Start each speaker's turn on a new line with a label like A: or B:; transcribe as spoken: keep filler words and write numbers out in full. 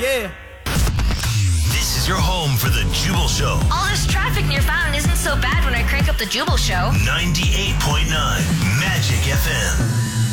A: yeah.
B: This is your home for the Jubal Show.
C: All this traffic near Fountain isn't so bad when I crank up the Jubal Show.
B: ninety-eight point nine Magic F M.